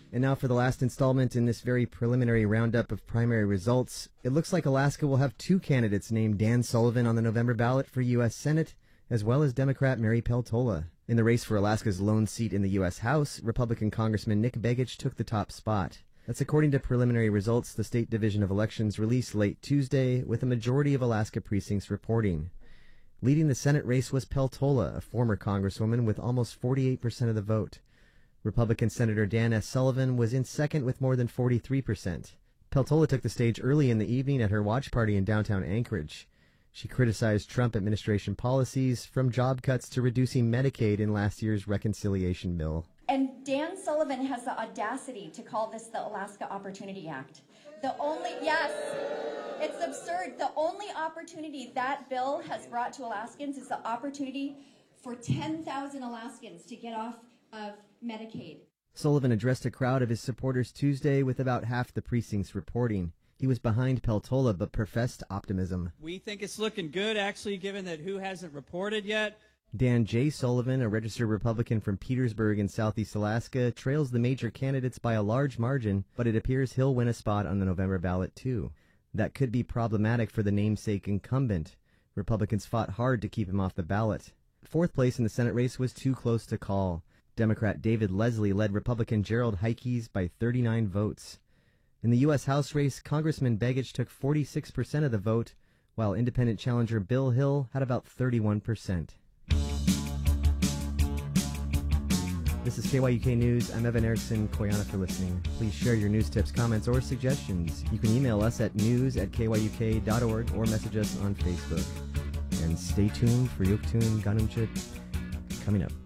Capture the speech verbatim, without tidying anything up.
And now for the last installment in this very preliminary roundup of primary results. It looks like Alaska will have two candidates named Dan Sullivan on the November ballot for U S Senate, as well as Democrat Mary Peltola. In the race for Alaska's lone seat in the U S House, Republican Congressman Nick Begich took the top spot. That's according to preliminary results the State Division of Elections released late Tuesday, with a majority of Alaska precincts reporting. Leading the Senate race was Peltola, a former congresswoman, with almost forty-eight percent of the vote. Republican Senator Dan S. Sullivan was in second with more than forty-three percent. Peltola took the stage early in the evening at her watch party in downtown Anchorage. She criticized Trump administration policies, from job cuts to reducing Medicaid in last year's reconciliation bill. And Dan Sullivan has the audacity to call this the Alaska Opportunity Act. The only, yes, it's absurd. The only opportunity that bill has brought to Alaskans is the opportunity for ten thousand Alaskans to get off of Medicaid. Sullivan addressed a crowd of his supporters Tuesday, with about half the precincts reporting. He was behind Peltola but professed optimism. We think it's looking good, actually, given that who hasn't reported yet. Dan J. Sullivan, a registered Republican from Petersburg in southeast Alaska, trails the major candidates by a large margin, but it appears he'll win a spot on the November ballot, too. That could be problematic for the namesake incumbent. Republicans fought hard to keep him off the ballot. Fourth place in the Senate race was too close to call. Democrat David Leslie led Republican Gerald Heikes by thirty-nine votes. In the U S House race, Congressman Begich took forty-six percent of the vote, while independent challenger Bill Hill had about thirty-one percent. This is K Y U K News. I'm Evan Erickson. Koyana for listening. Please share your news tips, comments, or suggestions. You can email us at news at k y u k dot org or message us on Facebook. And stay tuned for Yoktun Ganumchit coming up.